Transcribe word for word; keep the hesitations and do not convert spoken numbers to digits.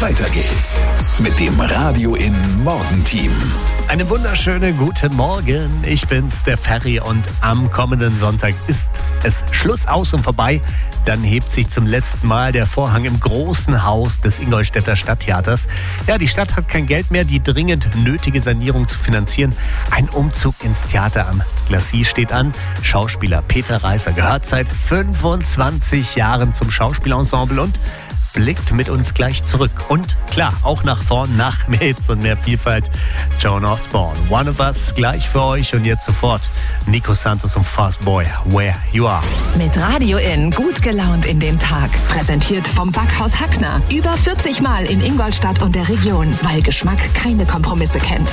Weiter geht's mit dem Radio in Morgenteam. Einen wunderschönen guten Morgen. Ich bin's, der Ferry, und am kommenden Sonntag ist es Schluss, aus und vorbei. Dann hebt sich zum letzten Mal der Vorhang im großen Haus des Ingolstädter Stadttheaters. Ja, die Stadt hat kein Geld mehr, die dringend nötige Sanierung zu finanzieren. Ein Umzug ins Theater am Glacis steht an. Schauspieler Peter Reißer gehört seit fünfundzwanzig Jahren zum Schauspielensemble und blickt mit uns gleich zurück. Und klar, auch nach vorn, nach mehr Hits und mehr Vielfalt. Joan Osborne, One of Us, gleich für euch. Und jetzt sofort Nico Santos und Fast Boy, Where You Are. Mit Radio In, gut gelaunt in den Tag. Präsentiert vom Backhaus Hackner. Über vierzig Mal in Ingolstadt und der Region, weil Geschmack keine Kompromisse kennt.